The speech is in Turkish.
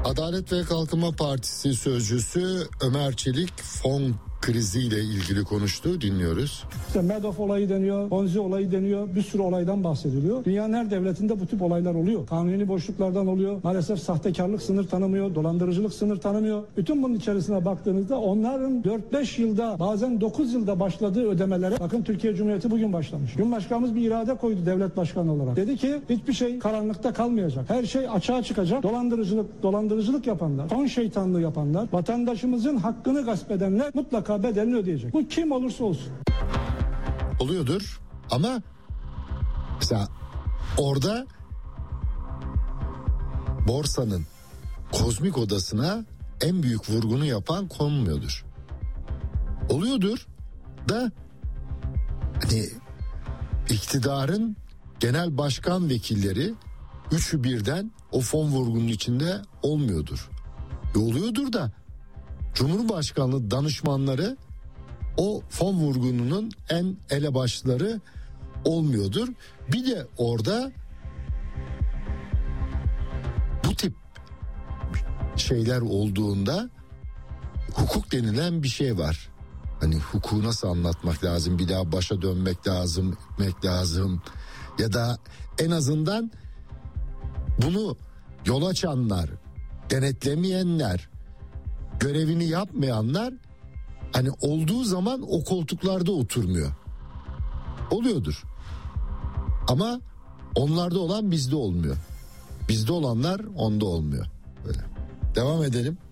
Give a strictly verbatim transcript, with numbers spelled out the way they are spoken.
Adalet ve Kalkınma Partisi sözcüsü Ömer Çelik fon kriziyle ilgili konuştu. Dinliyoruz. İşte Madoff olayı deniyor, Ponzi olayı deniyor, bir sürü olaydan bahsediliyor. Dünyanın her devletinde bu tip olaylar oluyor. Kanuni boşluklardan oluyor. Maalesef sahtekarlık sınır tanımıyor, dolandırıcılık sınır tanımıyor. Bütün bunun içerisine baktığınızda onların dört beş yılda, bazen dokuz yılda başladığı ödemelere, bakın Türkiye Cumhuriyeti bugün başlamış. Cumhurbaşkanımız bir irade koydu devlet başkanı olarak. Dedi ki hiçbir şey karanlıkta kalmayacak. Her şey açığa çıkacak. Dolandırıcılık, dolandırıcılık yapanlar, fon şeytanlığı yapanlar, vatandaşımızın hakkını gasp edenler mutlaka bedelini ödeyecek. Bu kim olursa olsun. Oluyordur ama mesela orada borsanın kozmik odasına en büyük vurgunu yapan konmuyordur. Oluyordur da hani iktidarın genel başkan vekilleri üçü birden o fon vurgunun içinde olmuyordur. E oluyordur da Cumhurbaşkanlığı danışmanları o fon vurgununun en elebaşları olmuyordur. Bir de orada bu tip şeyler olduğunda hukuk denilen bir şey var. Hani hukuku nasıl anlatmak lazım? Bir daha başa dönmek lazım, etmek lazım. Ya da en azından bunu yol açanlar, denetlemeyenler, görevini yapmayanlar hani olduğu zaman o koltuklarda oturmuyor. Oluyordur. Ama onlarda olan bizde olmuyor. Bizde olanlar onda olmuyor. Böyle. Devam edelim.